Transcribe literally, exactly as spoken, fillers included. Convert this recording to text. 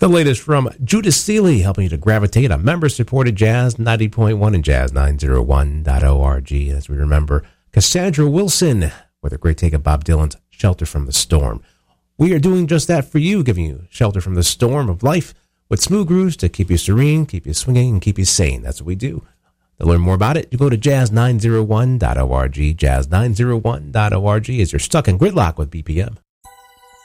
The latest from Judas Seeley, helping you to gravitate on member-supported Jazz ninety point one and Jazz nine oh one dot org. As we remember, Cassandra Wilson with a great take of Bob Dylan's Shelter from the Storm. We are doing just that for you, giving you shelter from the storm of life with smooth grooves to keep you serene, keep you swinging, and keep you sane. That's what we do. To learn more about it, you go to Jazz nine oh one dot org. Jazz nine oh one dot org as you're stuck in gridlock with B P M.